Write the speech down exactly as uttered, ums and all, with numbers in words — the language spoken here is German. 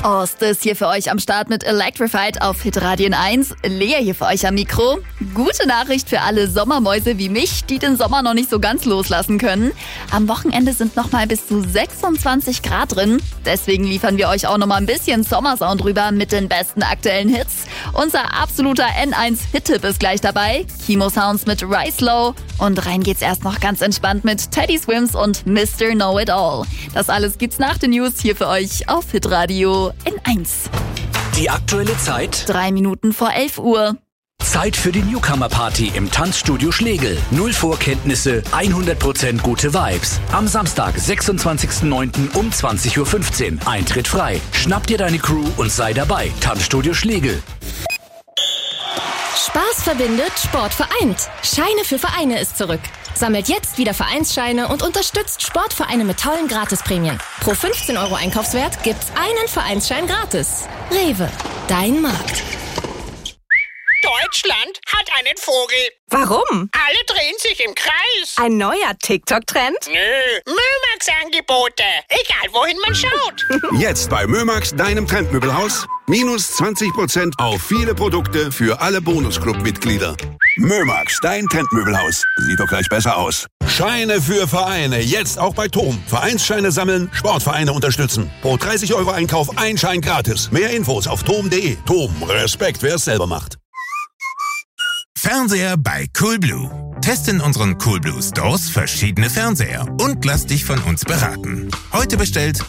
Ost ist hier für euch am Start mit Electrified auf Hitradio eins. Lea hier für euch am Mikro. Gute Nachricht für alle Sommermäuse wie mich, die den Sommer noch nicht so ganz loslassen können. Am Wochenende sind noch mal bis zu sechsundzwanzig Grad drin. Deswegen liefern wir euch auch noch mal ein bisschen Sommersound rüber mit den besten aktuellen Hits. Unser absoluter N eins Hit-Tipp ist gleich dabei. Kimo Sounds mit Rise Low. Und rein geht's erst noch ganz entspannt mit Teddy Swims und Mister Know It All. Das alles gibt's nach den News hier für euch auf Hitradio N eins. Die aktuelle Zeit? Drei Minuten vor elf Uhr. Zeit für die Newcomer-Party im Tanzstudio Schlegel. Null Vorkenntnisse, hundert Prozent gute Vibes. Am Samstag, sechsundzwanzigsten neunten um zwanzig Uhr fünfzehn. Eintritt frei. Schnapp dir deine Crew und sei dabei. Tanzstudio Schlegel. Spaß verbindet, Sport vereint. Scheine für Vereine ist zurück. Sammelt jetzt wieder Vereinsscheine und unterstützt Sportvereine mit tollen Gratisprämien. Pro fünfzehn Euro Einkaufswert gibt's einen Vereinsschein gratis. Rewe, dein Markt. Deutschland hat einen Vogel. Warum? Alle drehen sich im Kreis. Ein neuer TikTok-Trend? Nö, Mömax-Angebote. Egal, wohin man schaut. Jetzt bei Mömax, deinem Trendmöbelhaus. Minus zwanzig Prozent auf viele Produkte für alle Bonusclub-Mitglieder. Mömax, dein Trendmöbelhaus. Sieht doch gleich besser aus. Scheine für Vereine. Jetzt auch bei Tom. Vereinsscheine sammeln, Sportvereine unterstützen. Pro dreißig Euro Einkauf ein Schein gratis. Mehr Infos auf tom punkt de. Tom, Respekt, wer es selber macht. Fernseher bei Coolblue. Teste in unseren Coolblue Stores verschiedene Fernseher und lass dich von uns beraten. Heute bestellt,